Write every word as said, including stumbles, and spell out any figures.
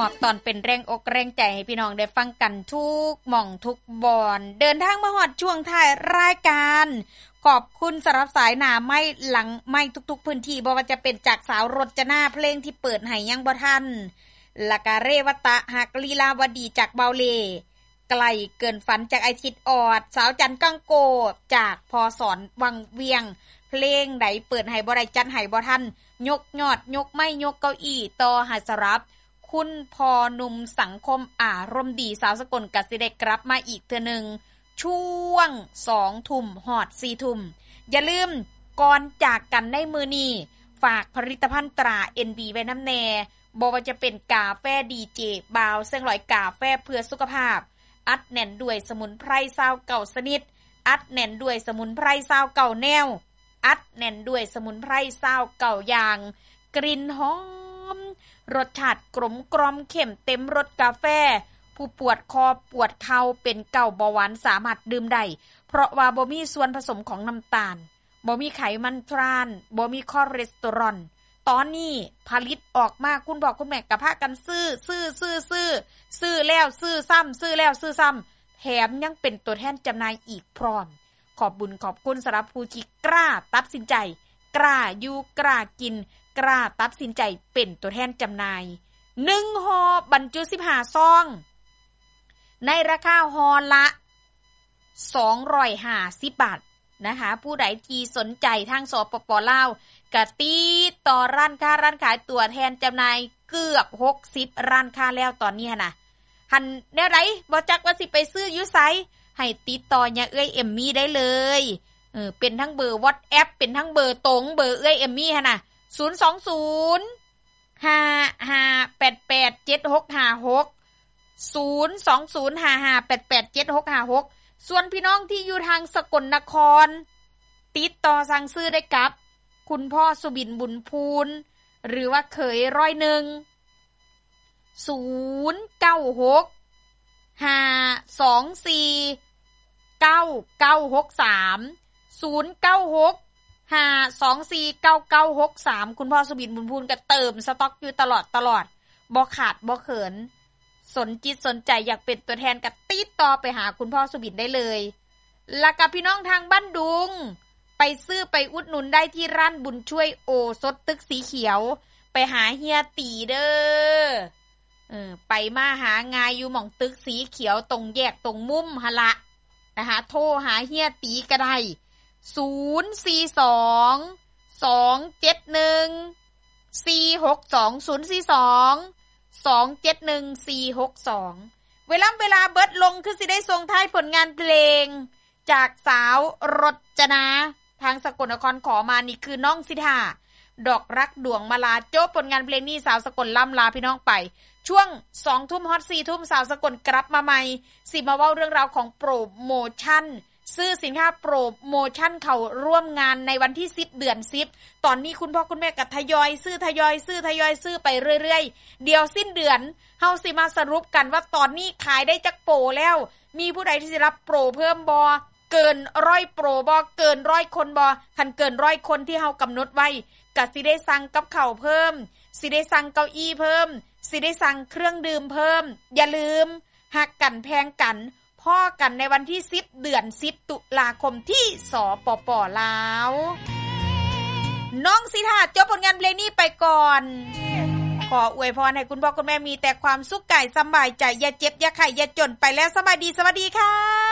อบตอนเป็นแรงอกแรงใจให้พี่น้องได้ฟังกันทุกหม่องทุกบอนเดินทางมาฮอดช่วงท้ายรายการขอบคุณสำหรับสายหน้าไม้หลังไม้ทุกๆพื้นที่บ่ว่าจะเป็นจากสาวรจนาเพลงที่เปิดให้ยังบ่ทันละกะเรวตะหักลีลาวดีจากเบาเลไกลเกินฝันจากไอทิดออดสาวจันกังโกจากพอสอนวังเวียงเพลงใดเปิดให้บ่ได้จันให้บ่ทันยกยอดยกไม้ยกเก้าอี้ต่อหัสรับคุณพอหนุ่มสังคมอารมณ์ดีสาวสกลก็สิได้กลับมาอีกเทื่อนึงช่วงสองทุ่มฮอดสี่ทุ่มอย่าลืมก่อนจากกันในมื้อนี้ฝากผลิตภัณฑ์ตรา เอ็น บี ไว้นำแน่บ่ว่าจะเป็นกาแฟดีเจบาวเสียงหลอยกาแฟเพื่อสุขภาพอัดแน่นด้วยสมุนไพรซาวเก่าสนิทอัดแน่นด้วยสมุนไพรซาวเก่าแนวอัดแน่นด้วยสมุนไพรซาวเก่าอย่างกลิ่นหอมรสชาติกลมกล่อมเข้มเต็มรสกาแฟผู้ปวดคอปวดเข่าเป็นเก่าเบาหวานสามารถดื่มได้เพราะว่าบ่มีส่วนผสมของน้ำตาลบ่มีไขมันทรานบ่มีคอเลสเตอรอลตอนนี้ผลิตออกมาคุณบอกคุณแม่ก็พากันซื้อซื้อซื้อซื้อซื้อแล้วซื้อซ้ำซื้อแล้วซื้อซ้ำแถมยังเป็นตัวแทนจำหน่ายอีกพร้อมขอบบุญขอบคุณสำหรับผู้ที่กล้าตัดสินใจกล้าอยู่กล้ากินกล้าตัดสินใจเป็นตัวแทนจำหน่ายหนึ่งห่อบรรจุสิบห้าซองในราคาห่อละสองร้อยห้าสิบบาทนะคะผู้ใดที่สนใจทางสปป.ลาวก็ติดต่อร้านค้าร้านขายตัวแทนจำหน่ายเกือบหกสิบร้านค้าแล้วตอนนี้นะหันแนวไหนบ่จักว่าสิไปซื้ออยู่ไสให้ติดต่อเนี่ยเอ้ยเอมมี่ได้เลยเออเป็นทั้งเบอร์ WhatsApp เป็นทั้งเบอร์ตรงเบอร์เอ้ยเอมมี่หั่นน่ะศูนย์ สอง ศูนย์ ห้า ห้า แปด แปด เจ็ด หก ห้า หก ศูนย์ สอง ศูนย์ ห้า ห้า แปด แปด เจ็ด หก ห้า หกส่วนพี่น้องที่อยู่ทางสกลนครติดต่อสั่งซื้อได้กับคุณพ่อสุบินบุญพูนหรือว่าเขยร้อยหนึ่งศูนย์ เก้า หก ห้า สอง สี่ เก้า เก้า หก สามศูนย์ เก้า หก ห้า สอง สี่ เก้า เก้า หก สามคุณพ่อสุบินบุญพูนก็เติมสต็อกอยู่ตลอดตลอดบ่ขาดบ่เขินสนจิตสนใจอยากเป็นตัวแทนก็ติดต่อไปหาคุณพ่อสุบินได้เลยแล้วกับพี่น้องทางบ้านดุงไปซื้อไปอุดหนุนได้ที่ร้านบุญช่วยโอสดตึกสีเขียวไปหาเฮียตีเด้อเออไปมาหางายอยู่หม่องตึกสีเขียวตรงแยกตรงมุมหะละนะคะโทรหาเฮียตีก็ได้ศูนย์ สี่ สอง สอง เจ็ด หนึ่ง สี่ หก สอง ศูนย์ สี่ สอง สอง เจ็ด หนึ่ง สี่ หก สองเวลาเวลาเบิดลงคือสิได้ส่งท้ายผลงานเพลงจากสาวรจนาทางสกลนครขอมานี่คือน้องสิทธาดอกรักดวงมาลาโจบผลงานเพลงนี้สาวสกลล่ำลาพี่น้องไปช่วงสองทุ่มฮอตสี่ทุ่มสาวสกลกลับมาใหม่สิมาเว้าเรื่องราวของโปรโมชั่นซื้อสินค้าโปรโมชั่นเขาร่วมงานในวันที่สิบเดือนสิบตอนนี้คุณพ่อคุณแม่ก็ทยอยซื้อทยอยซื้อทยอยซื้อไปเรื่อยๆเดี๋ยวสิ้นเดือนเฮาสิมาสรุปกันว่าตอนนี้ขายได้จักโปรแล้วมีผู้ใดที่จะรับโปรเพิ่มบ่เกินร้อยโปรบ่เกินร้อยคนบ่คันเกินร้อยคนที่เฮากำหนดไว้ก็สิได้สั่งกับข้าวเพิ่มสิได้สั่งเก้าอี้เพิ่มสิได้สั่งเครื่องดื่มเพิ่มอย่าลืมหักกันแพงกันพ่อกันในวันที่สิบเดือนสิบตุลาคมที่สปป.ลาวน้องสิทธาจบผลงานเพลงนี้ไปก่อนขออวยพรให้คุณพ่อคุณแม่มีแต่ความสุขกายสบายใจอย่าเจ็บอย่าไข้อย่าจนไปแล้วสบายดีสวัสดีค่ะ